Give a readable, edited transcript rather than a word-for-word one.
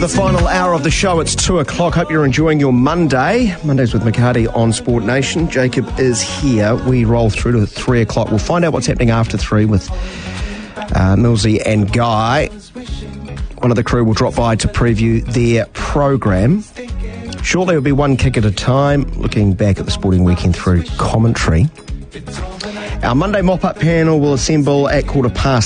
the final hour of the show. It's 2 o'clock. Hope you're enjoying your Monday. Mondays with McCarty on Sport Nation. Jacob is here. We roll through to 3 o'clock. We'll find out what's happening after 3 with Millsy and Guy. One of the crew will drop by to preview their program. Shortly, it'll be one kick at a time, looking back at the sporting weekend through commentary. Our Monday mop-up panel will assemble at 3:15.